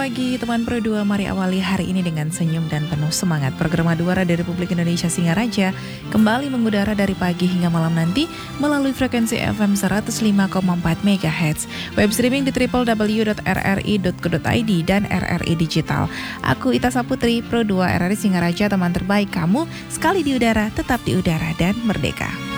pagi teman Pro 2, mari awali hari ini dengan senyum dan penuh semangat. Program Aduara dari Republik Indonesia Singaraja kembali mengudara dari pagi hingga malam nanti melalui frekuensi FM 105,4 MHz, web streaming di www.rri.co.id dan RRI Digital. Aku Ita Saputri, Pro 2 RRI Singaraja, teman terbaik kamu, sekali di udara, tetap di udara dan merdeka.